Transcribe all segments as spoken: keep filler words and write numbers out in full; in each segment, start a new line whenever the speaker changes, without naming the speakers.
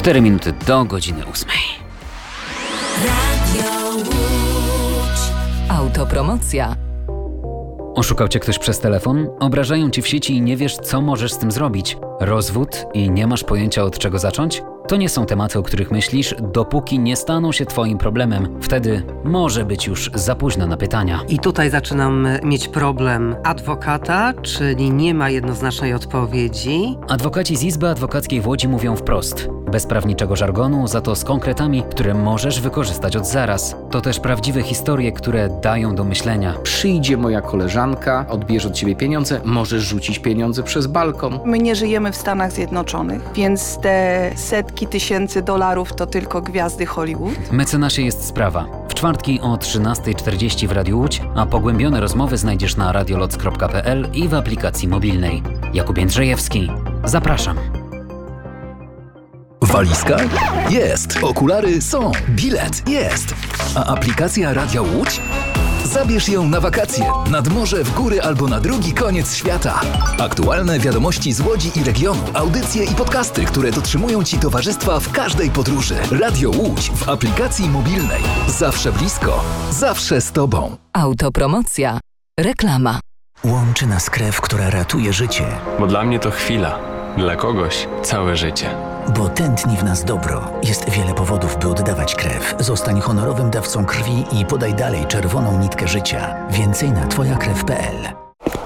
Cztery minuty do godziny ósmej.
Autopromocja.
Oszukał cię ktoś przez telefon? Obrażają cię w sieci i nie wiesz, co możesz z tym zrobić? Rozwód i nie masz pojęcia, od czego zacząć? To nie są tematy, o których myślisz, dopóki nie staną się twoim problemem. Wtedy może być już za późno na pytania.
I tutaj zaczynam mieć problem adwokata, czyli nie ma jednoznacznej odpowiedzi.
Adwokaci z Izby Adwokackiej w Łodzi mówią wprost. Bez prawniczego żargonu, za to z konkretami, które możesz wykorzystać od zaraz. To też prawdziwe historie, które dają do myślenia.
Przyjdzie moja koleżanka, odbierze od ciebie pieniądze, możesz rzucić pieniądze przez balkon.
My nie żyjemy w Stanach Zjednoczonych, więc te setki tysięcy dolarów to tylko gwiazdy Hollywood.
Mecenasie jest sprawa. W czwartki o trzynasta czterdzieści w Radiu Łódź, a pogłębione rozmowy znajdziesz na radioloc kropka p l i w aplikacji mobilnej. Jakub Jędrzejewski. Zapraszam.
Walizka? Jest. Okulary są. Bilet? Jest. A aplikacja Radia Łódź? Zabierz ją na wakacje, nad morze, w góry albo na drugi koniec świata. Aktualne wiadomości z Łodzi i regionu, audycje i podcasty, które dotrzymują Ci towarzystwa w każdej podróży. Radio Łódź w aplikacji mobilnej. Zawsze blisko, zawsze z Tobą.
Autopromocja. Reklama.
Łączy nas krew, która ratuje życie.
Bo dla mnie to chwila, dla kogoś całe życie.
Bo tętni w nas dobro. Jest wiele powodów, by oddawać krew. Zostań honorowym dawcą krwi i podaj dalej czerwoną nitkę życia. Więcej na twoja krew kropka p l.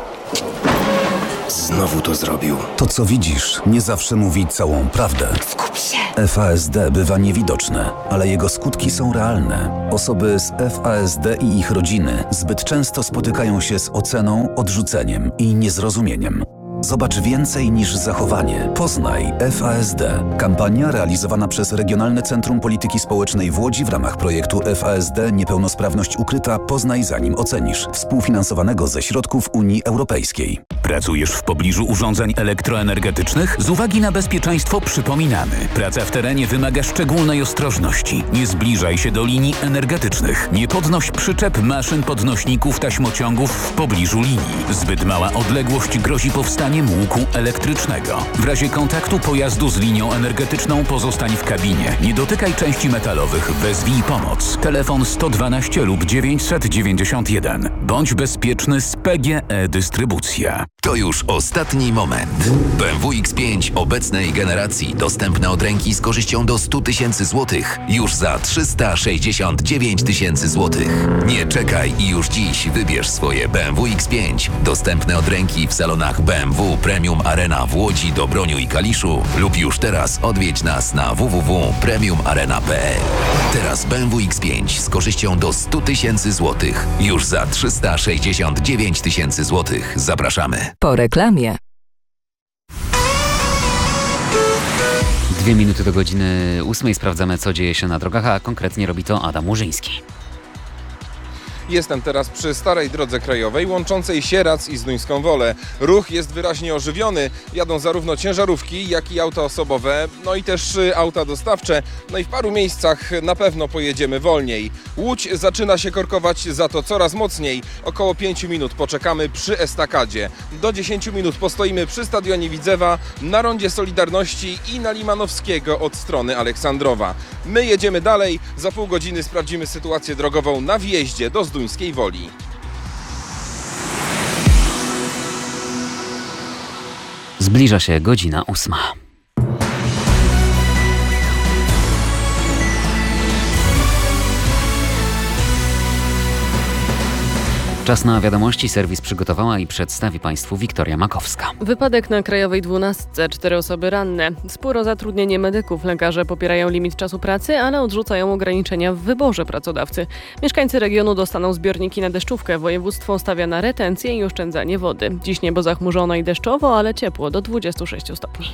Znowu to zrobił. To, co widzisz, nie zawsze mówi całą prawdę.
Skup się!
F A S D bywa niewidoczne, ale jego skutki są realne. Osoby z F A S D i ich rodziny zbyt często spotykają się z oceną, odrzuceniem i niezrozumieniem. Zobacz więcej niż zachowanie. Poznaj F A S D. Kampania realizowana przez Regionalne Centrum Polityki Społecznej w Łodzi w ramach projektu F A S D Niepełnosprawność ukryta. Poznaj zanim ocenisz. Współfinansowanego ze środków Unii Europejskiej.
Pracujesz w pobliżu urządzeń elektroenergetycznych? Z uwagi na bezpieczeństwo przypominamy. Praca w terenie wymaga szczególnej ostrożności. Nie zbliżaj się do linii energetycznych. Nie podnoś przyczep, maszyn, podnośników, taśmociągów w pobliżu linii. Zbyt mała odległość grozi powstaniem łuku elektrycznego. W razie kontaktu pojazdu z linią energetyczną pozostań w kabinie. Nie dotykaj części metalowych. Wezwij pomoc. Telefon sto dwanaście lub dziewięćset dziewięćdziesiąt jeden. Bądź bezpieczny z P G E Dystrybucja.
To już ostatni moment. B M W X pięć obecnej generacji dostępne od ręki z korzyścią do sto tysięcy złotych. Już za trzysta sześćdziesiąt dziewięć tysięcy złotych. Nie czekaj i już dziś wybierz swoje B M W X pięć. Dostępne od ręki w salonach B M W Premium Arena w Łodzi, Dobroniu i Kaliszu lub już teraz odwiedź nas na w w w kropka premium arena kropka p l. Teraz B M W X pięć z korzyścią do sto tysięcy złotych. Już za trzysta sześćdziesiąt dziewięć tysięcy złotych. Zapraszamy.
Po reklamie.
Dwie minuty do godziny ósmej. Sprawdzamy, co dzieje się na drogach, a konkretnie robi to Adam Murzyński.
Jestem teraz przy starej drodze krajowej łączącej Sieradz i Zduńską Wolę. Ruch jest wyraźnie ożywiony. Jadą zarówno ciężarówki, jak i auta osobowe, no i też auta dostawcze. No i w paru miejscach na pewno pojedziemy wolniej. Łódź zaczyna się korkować za to coraz mocniej. Około pięciu minut poczekamy przy estakadzie. Do dziesięciu minut postoimy przy stadionie Widzewa, na rondzie Solidarności i na Limanowskiego od strony Aleksandrowa. My jedziemy dalej. Za pół godziny sprawdzimy sytuację drogową na wjeździe do Zduńskiej Woli.
Zbliża się godzina ósma. Czas na wiadomości. Serwis przygotowała i przedstawi Państwu Wiktoria Makowska.
Wypadek na Krajowej dwunastce. Cztery osoby ranne. Spór o zatrudnienie medyków. Lekarze popierają limit czasu pracy, ale odrzucają ograniczenia w wyborze pracodawcy. Mieszkańcy regionu dostaną zbiorniki na deszczówkę. Województwo stawia na retencję i oszczędzanie wody. Dziś niebo zachmurzone i deszczowo, ale ciepło do dwudziestu sześciu stopni.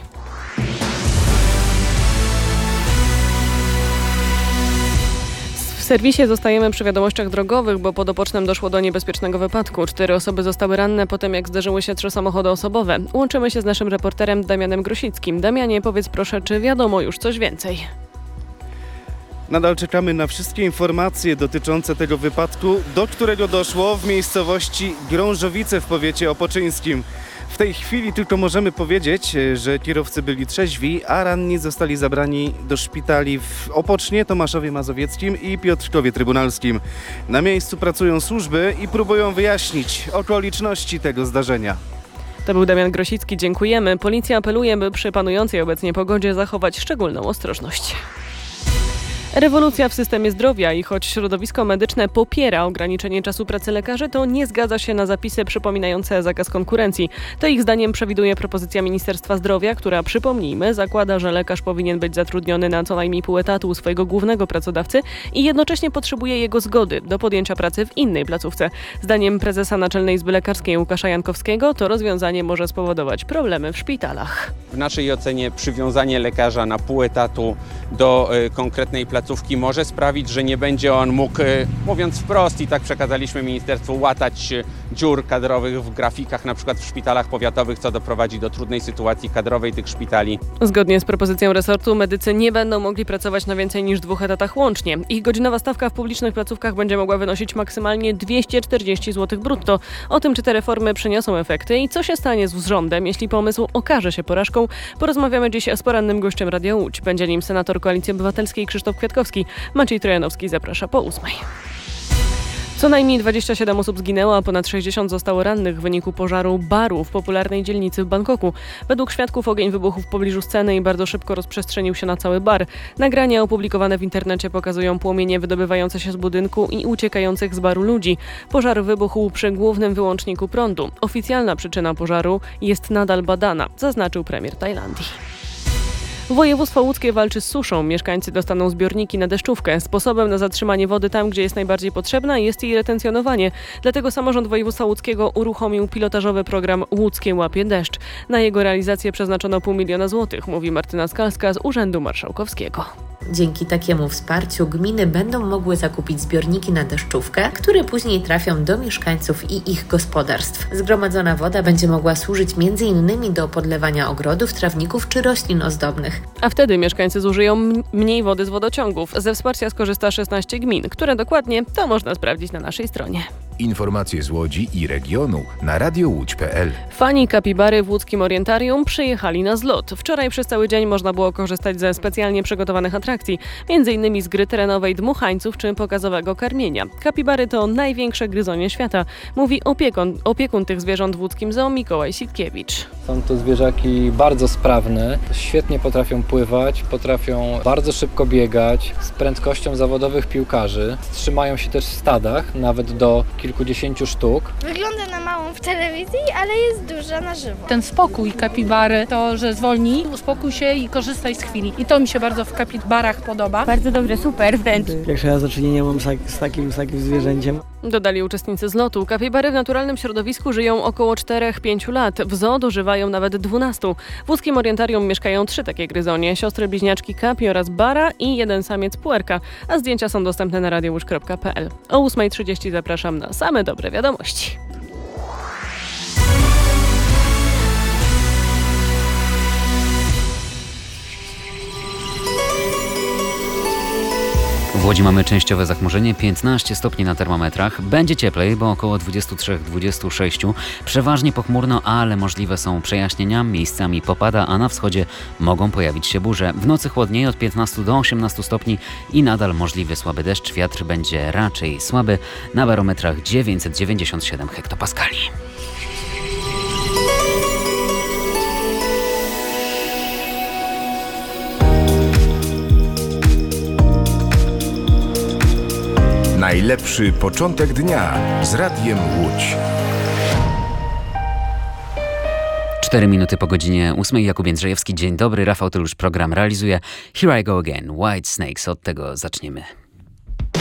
W serwisie zostajemy przy wiadomościach drogowych, bo pod Opocznem doszło do niebezpiecznego wypadku. Cztery osoby zostały ranne po tym, jak zderzyły się trzy samochody osobowe. Łączymy się z naszym reporterem Damianem Grosickim. Damianie, powiedz proszę, czy wiadomo już coś więcej?
Nadal czekamy na wszystkie informacje dotyczące tego wypadku, do którego doszło w miejscowości Grążowice w powiecie opoczyńskim. W tej chwili tylko możemy powiedzieć, że kierowcy byli trzeźwi, a ranni zostali zabrani do szpitali w Opocznie, Tomaszowie Mazowieckim i Piotrkowie Trybunalskim. Na miejscu pracują służby i próbują wyjaśnić okoliczności tego zdarzenia.
To był Damian Grosicki, dziękujemy. Policja apeluje, by przy panującej obecnie pogodzie zachować szczególną ostrożność. Rewolucja w systemie zdrowia i choć środowisko medyczne popiera ograniczenie czasu pracy lekarzy, to nie zgadza się na zapisy przypominające zakaz konkurencji. To ich zdaniem przewiduje propozycja Ministerstwa Zdrowia, która, przypomnijmy, zakłada, że lekarz powinien być zatrudniony na co najmniej pół etatu u swojego głównego pracodawcy i jednocześnie potrzebuje jego zgody do podjęcia pracy w innej placówce. Zdaniem prezesa Naczelnej Izby Lekarskiej Łukasza Jankowskiego to rozwiązanie może spowodować problemy w szpitalach.
W naszej ocenie przywiązanie lekarza na pół etatu do y, konkretnej placówki może sprawić, że nie będzie on mógł, mówiąc wprost, i tak przekazaliśmy ministerstwu, łatać dziur kadrowych w grafikach, na przykład w szpitalach powiatowych, co doprowadzi do trudnej sytuacji kadrowej tych szpitali.
Zgodnie z propozycją resortu medycy nie będą mogli pracować na więcej niż dwóch etatach łącznie. Ich godzinowa stawka w publicznych placówkach będzie mogła wynosić maksymalnie dwieście czterdzieści złotych brutto. O tym, czy te reformy przyniosą efekty i co się stanie z rządem, jeśli pomysł okaże się porażką, porozmawiamy dziś z porannym gościem Radia Łódź. Będzie nim senator Koalicji Obywatelskiej Krzysztof Kwiatkowski. Maciej Trojanowski zaprasza po ósmej. Co najmniej dwadzieścia siedem osób zginęło, a ponad sześćdziesiąt zostało rannych w wyniku pożaru baru w popularnej dzielnicy w Bangkoku. Według świadków ogień wybuchł w pobliżu sceny i bardzo szybko rozprzestrzenił się na cały bar. Nagrania opublikowane w internecie pokazują płomienie wydobywające się z budynku i uciekających z baru ludzi. Pożar wybuchł przy głównym wyłączniku prądu. Oficjalna przyczyna pożaru jest nadal badana, zaznaczył premier Tajlandii. Województwo łódzkie walczy z suszą. Mieszkańcy dostaną zbiorniki na deszczówkę. Sposobem na zatrzymanie wody tam, gdzie jest najbardziej potrzebna, jest jej retencjonowanie. Dlatego samorząd województwa łódzkiego uruchomił pilotażowy program Łódzkie łapie deszcz. Na jego realizację przeznaczono pół miliona złotych, mówi Martyna Skalska z Urzędu Marszałkowskiego.
Dzięki takiemu wsparciu gminy będą mogły zakupić zbiorniki na deszczówkę, które później trafią do mieszkańców i ich gospodarstw. Zgromadzona woda będzie mogła służyć między innymi do podlewania ogrodów, trawników czy roślin ozdobnych.
A wtedy mieszkańcy zużyją m- mniej wody z wodociągów. Ze wsparcia skorzysta szesnaście gmin, które dokładnie to można sprawdzić na naszej stronie.
Informacje z Łodzi i regionu na radio łódź kropka p l.
Fani kapibary w łódzkim orientarium przyjechali na zlot. Wczoraj przez cały dzień można było korzystać ze specjalnie przygotowanych atrakcji, między innymi z gry terenowej dmuchańców czy pokazowego karmienia. Kapibary to największe gryzonie świata, mówi opiekun, opiekun tych zwierząt w łódzkim zoo Mikołaj Sitkiewicz.
Są to zwierzaki bardzo sprawne, świetnie potrafią pływać, potrafią bardzo szybko biegać, z prędkością zawodowych piłkarzy. Trzymają się też w stadach, nawet do kilkudziesięciu sztuk.
Wygląda na małą w telewizji, ale jest duża na żywo.
Ten spokój kapibary, to, że zwolni, uspokój się i korzystaj z chwili. I to mi się bardzo w kapibarach podoba.
Bardzo dobre, super wręcz.
Pierwszy raz do czynienia mam z takim, z takim zwierzęciem.
Dodali uczestnicy zlotu. Kapibary w naturalnym środowisku żyją około cztery do pięciu lat. W zoo dożywają nawet dwunastu. W łódzkim orientarium mieszkają trzy takie gryzonie. Siostry bliźniaczki Kapi oraz Bara i jeden samiec Puerka. A zdjęcia są dostępne na radio łódź kropka p l. O ósma trzydzieści zapraszam na same dobre wiadomości.
W Łodzi mamy częściowe zachmurzenie, piętnaście stopni na termometrach. Będzie cieplej, bo około dwadzieścia trzy do dwudziestu sześciu. Przeważnie pochmurno, ale możliwe są przejaśnienia. Miejscami popada, a na wschodzie mogą pojawić się burze. W nocy chłodniej od piętnastu do osiemnastu stopni i nadal możliwy słaby deszcz. Wiatr będzie raczej słaby. Na barometrach dziewięćset dziewięćdziesiąt siedem hektopaskali.
Najlepszy początek dnia z Radiem Łódź.
Cztery minuty po godzinie ósmej. Jakub Jędrzejewski. Dzień dobry. Rafał Tylusz program realizuje. Here I Go Again. White Snakes. Od tego zaczniemy.